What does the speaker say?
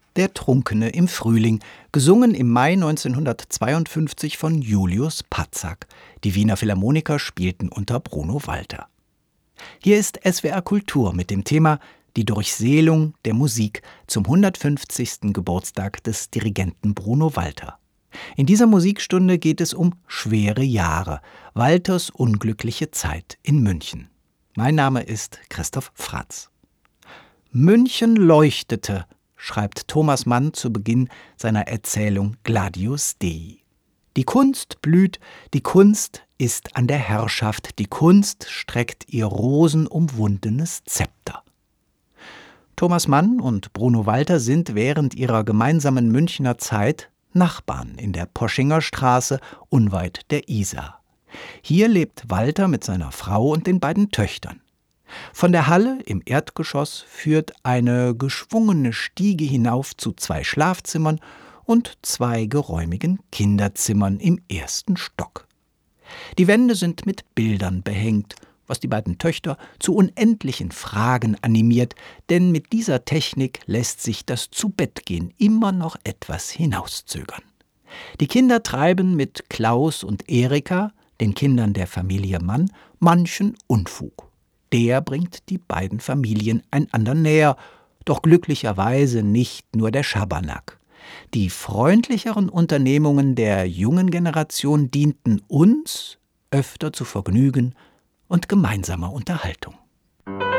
Der Trunkene im Frühling, gesungen im Mai 1952 von Julius Patzak. Die Wiener Philharmoniker spielten unter Bruno Walter. Hier ist SWR Kultur mit dem Thema Die Durchseelung der Musik zum 150. Geburtstag des Dirigenten Bruno Walter. In dieser Musikstunde geht es um schwere Jahre, Walters unglückliche Zeit in München. Mein Name ist Christoph Fratz. München leuchtete, schreibt Thomas Mann zu Beginn seiner Erzählung Gladius Dei. Die Kunst blüht, die Kunst ist an der Herrschaft, die Kunst streckt ihr rosenumwundenes Zepter. Thomas Mann und Bruno Walter sind während ihrer gemeinsamen Münchner Zeit Nachbarn in der Poschinger Straße unweit der Isar. Hier lebt Walter mit seiner Frau und den beiden Töchtern. Von der Halle im Erdgeschoss führt eine geschwungene Stiege hinauf zu 2 Schlafzimmern und 2 geräumigen Kinderzimmern im ersten Stock. Die Wände sind mit Bildern behängt, was die beiden Töchter zu unendlichen Fragen animiert, denn mit dieser Technik lässt sich das Zubettgehen immer noch etwas hinauszögern. Die Kinder treiben mit Klaus und Erika, den Kindern der Familie Mann, manchen Unfug. Der bringt die beiden Familien einander näher, doch glücklicherweise nicht nur der Schabernack. Die freundlicheren Unternehmungen der jungen Generation dienten uns öfter zu Vergnügen und gemeinsamer Unterhaltung.